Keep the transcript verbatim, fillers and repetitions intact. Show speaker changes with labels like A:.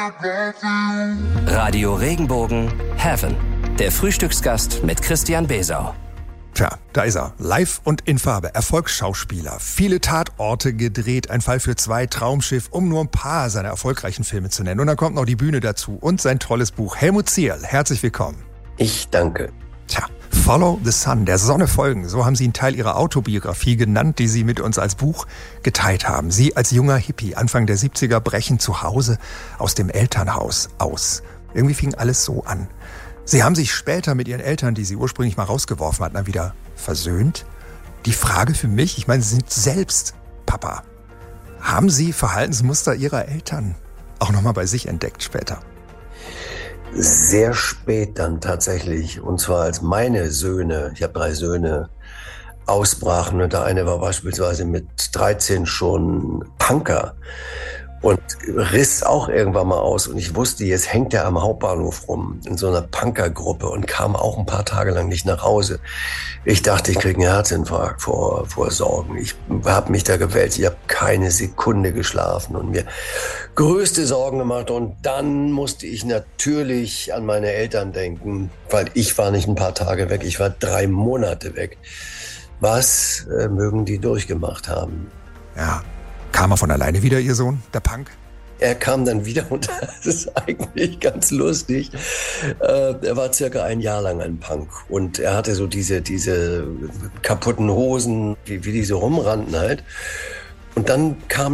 A: Radio Regenbogen Heaven. Der Frühstücksgast mit Christian Besau.
B: Tja, da ist er. Live und in Farbe. Erfolgsschauspieler. Viele Tatorte gedreht. Ein Fall für zwei. Traumschiff, um nur ein paar seiner erfolgreichen Filme zu nennen. Und dann kommt noch die Bühne dazu und sein tolles Buch. Helmut Zierl, herzlich willkommen.
C: Ich danke.
B: Tja, Follow the Sun, der Sonne folgen. So haben Sie einen Teil Ihrer Autobiografie genannt, die Sie mit uns als Buch geteilt haben. Sie als junger Hippie, Anfang der siebziger, brechen zu Hause aus dem Elternhaus aus. Irgendwie fing alles so an. Sie haben sich später mit Ihren Eltern, die Sie ursprünglich mal rausgeworfen hatten, dann wieder versöhnt. Die Frage für mich, ich meine, Sie sind selbst Papa. Haben Sie Verhaltensmuster Ihrer Eltern auch nochmal bei sich entdeckt später?
C: Sehr spät dann tatsächlich. Und zwar als meine Söhne, ich habe drei Söhne, ausbrachen. Und der eine war beispielsweise mit dreizehn schon Punker und riss auch irgendwann mal aus. Und ich wusste, jetzt hängt er am Hauptbahnhof rum in so einer Punkergruppe und kam auch ein paar Tage lang nicht nach Hause. Ich dachte, ich kriege einen Herzinfarkt vor, vor Sorgen. Ich habe mich da gewälzt. Ich habe keine Sekunde geschlafen und mir größte Sorgen gemacht. Und dann musste ich natürlich an meine Eltern denken, weil ich war nicht ein paar Tage weg, ich war drei Monate weg. Was äh, mögen die durchgemacht haben?
B: Ja. Kam er von alleine wieder, Ihr Sohn, der Punk?
C: Er kam dann wieder und das ist eigentlich ganz lustig. Äh, er war circa ein Jahr lang ein Punk und er hatte so diese, diese kaputten Hosen, wie, wie die so rumrannten halt. Und dann kam